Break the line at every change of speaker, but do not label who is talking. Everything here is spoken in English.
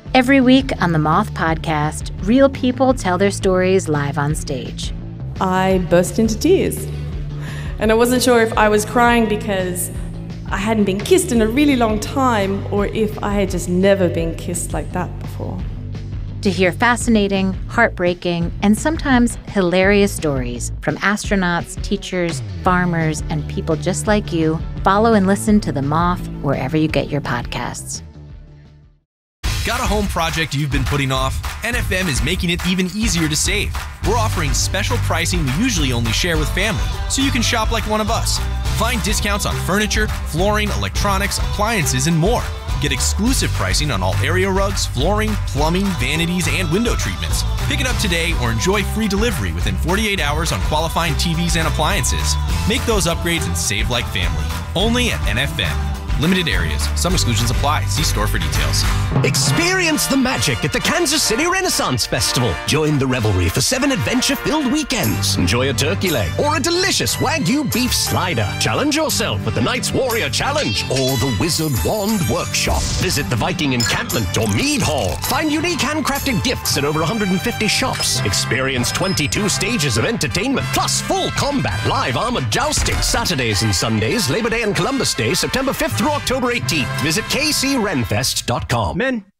Every week on the Moth Podcast, real people tell their stories live on stage.
I burst into tears. And I wasn't sure if I was crying because I hadn't been kissed in a really long time or if I had just never been kissed like that before.
To hear fascinating, heartbreaking, and sometimes hilarious stories from astronauts, teachers, farmers, and people just like you, follow and listen to The Moth wherever you get your podcasts.
Got a home project you've been putting off? NFM is making it even easier to save. We're offering special pricing we usually only share with family, so you can shop like one of us. Find discounts on furniture, flooring, electronics, appliances, and more. Get exclusive pricing on all area rugs, flooring, plumbing, vanities, and window treatments. Pick it up today or enjoy free delivery within 48 hours on qualifying TVs and appliances. Make those upgrades and save like family. Only at NFM. Limited areas. Some exclusions apply. See store for details.
Experience the magic at the Kansas City Renaissance Festival. Join the revelry for 7 adventure-filled weekends. Enjoy a turkey leg or a delicious Wagyu beef slider. Challenge yourself with the Knights Warrior Challenge or the Wizard Wand Workshop. Visit the Viking Encampment or Mead Hall. Find unique handcrafted gifts at over 150 shops. Experience 22 stages of entertainment, plus full combat, live armored jousting. Saturdays and Sundays, Labor Day and Columbus Day, September 5th through October 18th. Visit kcrenfest.com.
Men,